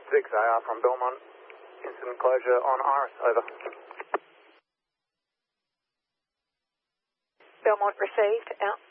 6AR from Belmont. Incident closure on Iris, over. Belmont received, out.